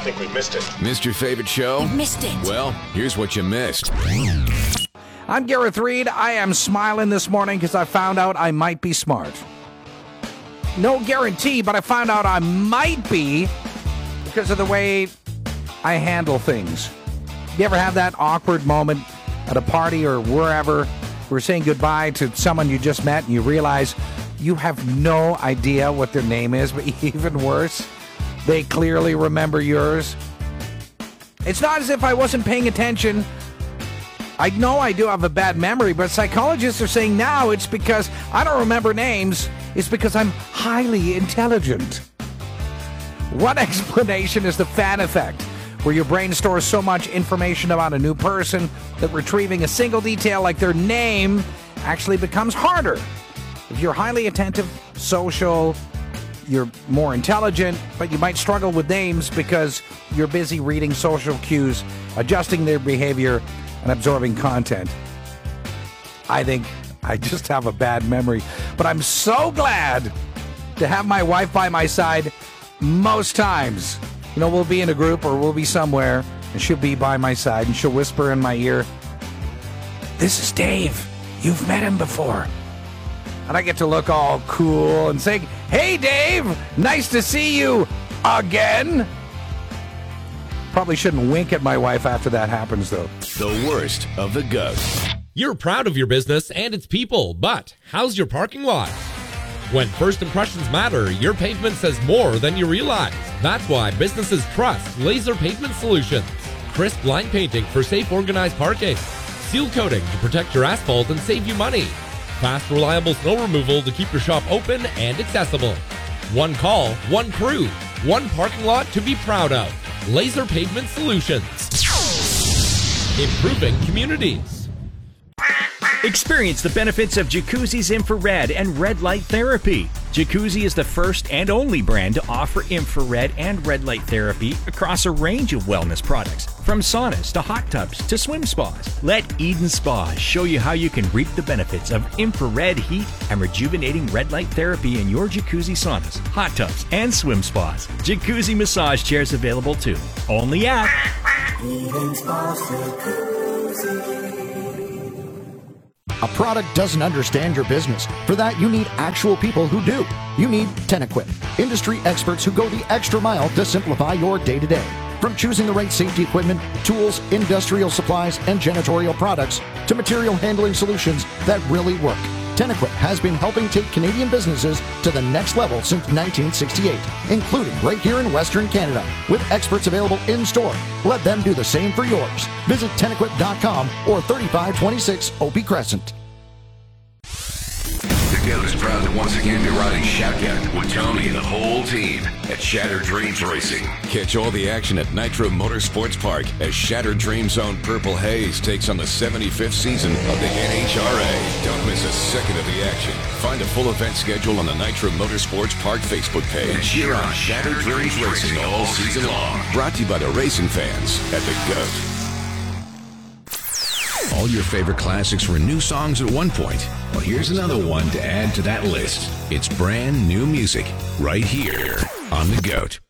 think we missed it. Missed your favorite show? You missed it. Well, here's what you missed. I'm Gareth Reed. I am smiling this morning because I found out I might be smart. No guarantee, but I found out I might be because of the way I handle things. You ever have that awkward moment at a party or wherever we're saying goodbye to someone you just met and you realize you have no idea what their name is, but even worse, they clearly remember yours? It's not as if I wasn't paying attention. I know I do have a bad memory, but psychologists are saying now it's because I don't remember names. It's because I'm highly intelligent. One explanation is the fan effect, where your brain stores so much information about a new person that retrieving a single detail like their name actually becomes harder. If you're highly attentive, social, you're more intelligent, but you might struggle with names because you're busy reading social cues, adjusting their behavior, and absorbing content. I think I just have a bad memory, but I'm so glad to have my wife by my side most times. You know, we'll be in a group or we'll be somewhere, and she'll be by my side, and she'll whisper in my ear, "This is Dave. You've met him before." And I get to look all cool and say, "Hey, Dave, nice to see you again." Probably shouldn't wink at my wife after that happens, though. The worst of the GOAT. You're proud of your business and its people, but how's your parking lot? When first impressions matter, your pavement says more than you realize. That's why businesses trust Laser Pavement Solutions. Crisp line painting for safe, organized parking. Seal coating to protect your asphalt and save you money. Fast, reliable snow removal to keep your shop open and accessible. One call, one crew, one parking lot to be proud of. Laser Pavement Solutions. Improving communities. Experience the benefits of Jacuzzi's infrared and red light therapy. Jacuzzi is the first and only brand to offer infrared and red light therapy across a range of wellness products, from saunas to hot tubs to swim spas. Let Eden Spas show you how you can reap the benefits of infrared heat and rejuvenating red light therapy in your jacuzzi saunas, hot tubs, and swim spas. Jacuzzi massage chairs available too. Only at Eden Spas Jacuzzi. A product doesn't understand your business. For that, you need actual people who do. You need TenEquip, industry experts who go the extra mile to simplify your day-to-day. From choosing the right safety equipment, tools, industrial supplies, and janitorial products, to material handling solutions that really work. TenEquip has been helping take Canadian businesses to the next level since 1968, including right here in Western Canada, with experts available in-store. Let them do the same for yours. Visit TenEquip.com or 3526 Opie Crescent. The GOAT is proud to once again be riding shotgun with Tony and the whole team at Shattered Dreams Racing. Catch all the action at Nitro Motorsports Park as Shattered Dreams' own Purple Haze takes on the 75th season of the NHRA. Don't miss a second of the action. Find a full event schedule on the Nitro Motorsports Park Facebook page. And cheer on Shattered Dreams Racing all season long. Brought to you by the racing fans at the GOAT. All your favorite classics were new songs at one point. Well, here's another one to add to that list. It's brand new music right here on the GOAT.